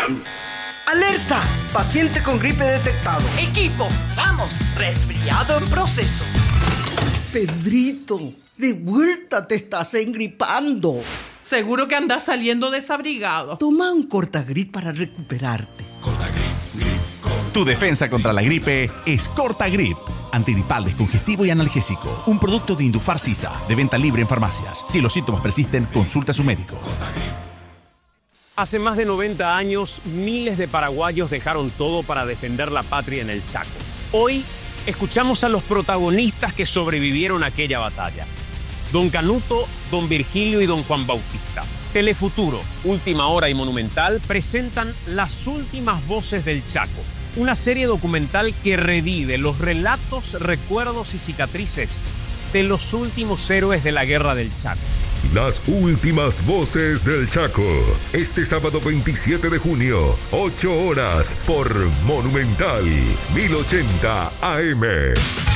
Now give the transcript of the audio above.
¡Alerta! Paciente con gripe detectado. Equipo, vamos, resfriado en proceso. Pedrito, de vuelta te estás engripando. Seguro que andas saliendo desabrigado. Toma un Cortagrip para recuperarte. Tu defensa contra la gripe es Cortagrip. Antigripal, descongestivo y analgésico. Un producto de Indufar Sisa, de venta libre en farmacias. Si los síntomas persisten, consulta a su médico. Hace más de 90 años, miles de paraguayos dejaron todo para defender la patria en el Chaco. Hoy, escuchamos a los protagonistas que sobrevivieron a aquella batalla. Don Canuto, Don Virgilio y Don Juan Bautista. Telefuturo, Última Hora y Monumental presentan Las Últimas Voces del Chaco, una serie documental que revive los relatos, recuerdos y cicatrices de los últimos héroes de la Guerra del Chaco. Las Últimas Voces del Chaco. Este sábado 27 de junio, 8 horas, por Monumental 1080 AM.